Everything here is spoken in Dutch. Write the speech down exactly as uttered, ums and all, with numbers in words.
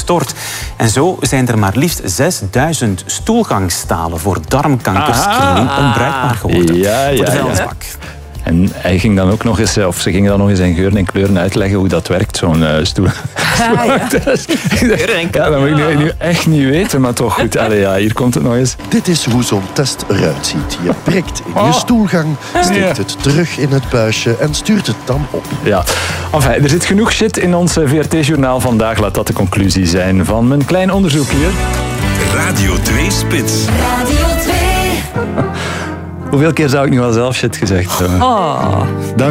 gestort. En zo zijn er maar liefst zesduizend stoelgangstalen voor darmkankerscreening onbruikbaar geworden. Ja, ja, voor de ja. vuilnisbak. En hij ging dan ook nog eens, of ze gingen dan nog eens in geuren en kleuren uitleggen hoe dat werkt, zo'n uh, stoel. Ah, ja. Ja, dat moet ik nu, nu echt niet weten, maar toch goed. Allee, ja, hier komt het nog eens. Dit is hoe zo'n test eruit ziet. Je prikt in je Oh. stoelgang, steekt Ja. het terug in het buisje en stuurt het dan op. Ja, enfin, er zit genoeg shit in ons V R T-journaal vandaag. Laat dat de conclusie zijn van mijn klein onderzoek hier. Radio twee Spits. Radio twee. Hoeveel keer zou ik nu al zelf shit gezegd hebben? Oh. Dank